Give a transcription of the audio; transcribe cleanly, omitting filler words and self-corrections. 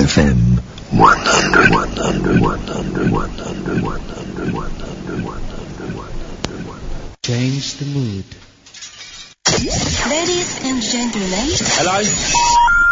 FM 100. Change the mood. Ladies and gentlemen. Hello?